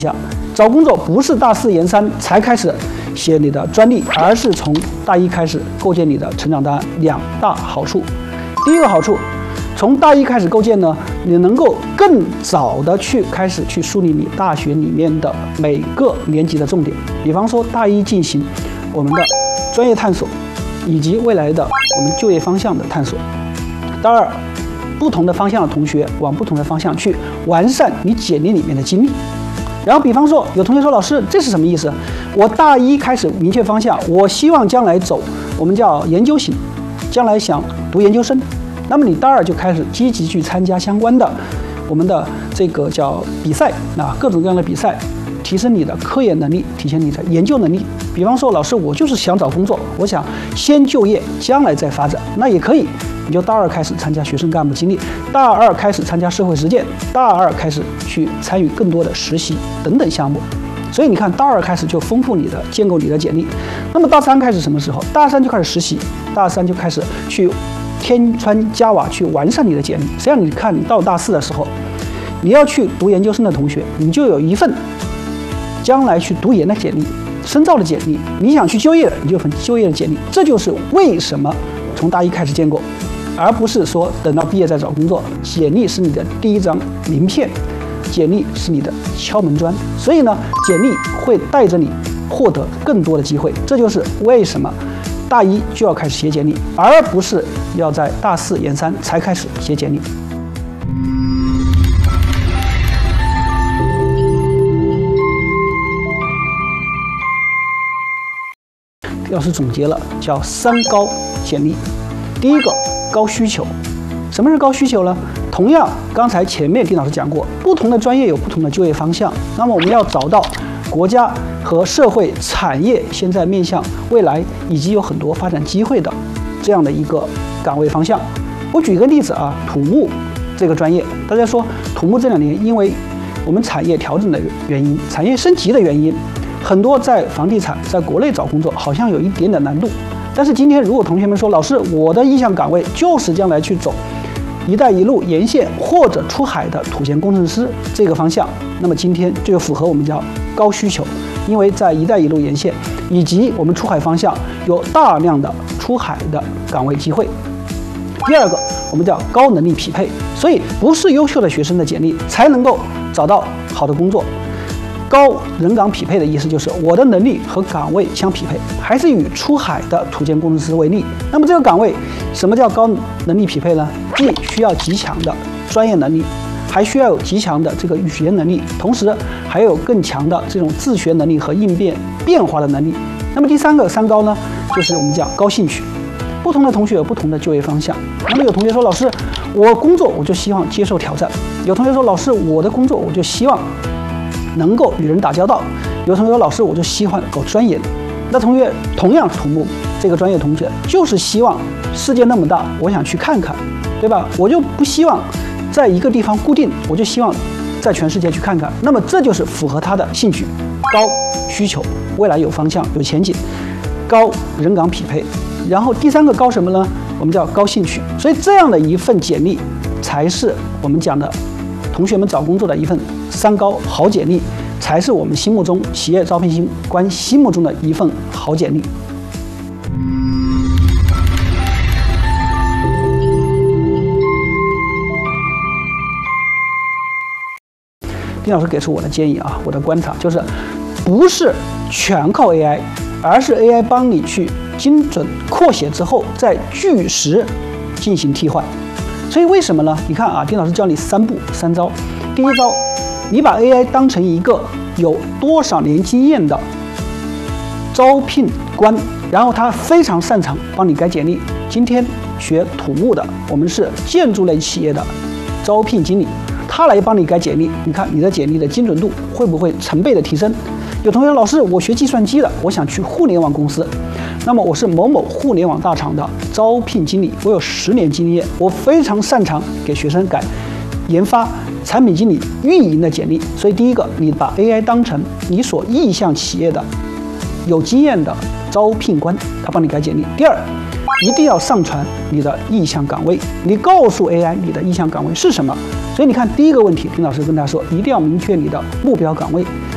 找工作不是大四研三才开始写你的专利，而是从大一开始构建你的成长档案。2大好处。第一个好处，从大一开始构建呢，你能够更早的开始去梳理你大学里面的每个年级的重点。比方说大一进行我们的专业探索，以及未来的我们就业方向的探索。大二，不同的方向的同学往不同的方向去完善你简历里面的经历。然后比方说有同学说，老师这是什么意思？我大一开始明确方向，我希望将来走我们叫研究型，将来想读研究生。那么你大二就开始积极去参加相关的我们的这个叫比赛啊，各种各样的比赛，提升你的科研能力，提升你的研究能力。比方说，老师我就是想找工作，我想先就业，将来再发展，那也可以。你就大二开始参加学生干部经历，大二开始参加社会实践，大二开始去参与更多的实习等等项目。所以你看，大二开始就丰富你的、建构你的简历。那么大三开始什么时候？大三就开始实习，大三就开始去添砖加瓦，去完善你的简历。实际上，你看你到大四的时候，你要去读研究生的同学，你就有一份将来去读研的简历、深造的简历；你想去就业的，你就有份就业的简历。这就是为什么从大一开始建构，而不是说等到毕业再找工作。简历是你的第一张名片，简历是你的敲门砖，所以呢，简历会带着你获得更多的机会。这就是为什么大一就要开始写简历，而不是要在大四研三才开始写简历。老师总结了，叫3高简历。第一个，高需求。什么是高需求呢？同样，刚才前面丁老师讲过，不同的专业有不同的就业方向。那么我们要找到国家和社会产业现在面向未来以及有很多发展机会的这样的一个岗位方向。我举一个例子啊，土木这个专业，大家说土木这2年因为我们产业调整的原因、产业升级的原因，很多在房地产在国内找工作好像有一点点难度。但是今天如果同学们说，老师我的意向岗位就是将来去走一带一路沿线或者出海的土建工程师这个方向，那么今天就符合我们叫高需求，因为在一带一路沿线以及我们出海方向有大量的出海的岗位机会。第二个，我们叫高能力匹配，所以不是优秀的学生的简历才能够找到好的工作。高人岗匹配的意思就是我的能力和岗位相匹配，还是以出海的土建工程师为例。那么这个岗位什么叫高能力匹配呢？既需要极强的专业能力，还需要有极强的这个语言能力，同时还有更强的这种自学能力和应变化的能力。那么第3个3高呢，就是我们讲高兴趣。不同的同学有不同的就业方向。那么有同学说，老师我工作我就希望接受挑战。有同学说，老师我的工作我就希望能够与人打交道。有同学说，老师我就喜欢搞专业的。那同学同样土木这个专业同学就是希望世界那么大，我想去看看，对吧？我就不希望在一个地方固定，我就希望在全世界去看看。那么这就是符合他的兴趣，高需求，未来有方向有前景，高人岗匹配。然后第3个高什么呢？我们叫高兴趣。所以这样的一份简历才是我们讲的同学们找工作的一份3高好简历，才是我们心目中企业招聘官心目中的一份好简历。丁老师给出我的建议啊，我的观察就是，不是全靠 AI， 而是 AI 帮你去精准扩写之后，再据实进行替换。所以为什么呢？你看啊，丁老师教你3步3招。第1招，你把 AI 当成一个有多少年经验的招聘官，然后他非常擅长帮你改简历。今天学土木的，我们是建筑类企业的招聘经理，他来帮你改简历，你看你的简历的精准度会不会成倍的提升？有同学说，老师我学计算机的，我想去互联网公司，那么我是某某互联网大厂的招聘经理，我有10年经验，我非常擅长给学生改研发、产品经理、运营的简历。所以第一个，你把 AI 当成你所意向企业的有经验的招聘官，他帮你改简历。第2，一定要上传你的意向岗位，你告诉 AI 你的意向岗位是什么。所以你看，第1个问题，丁老师跟大家说，一定要明确你的目标岗位。